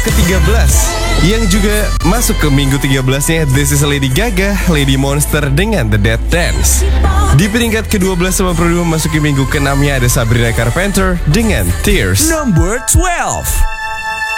ke-13. Yang juga masuk ke minggu 13-nya This is Lady Gaga, Lady Monster dengan The Dead Dance. Di peringkat ke-12 sama Produce memasuki minggu ke-6-nya ada Sabrina Carpenter dengan Tears. Number 12.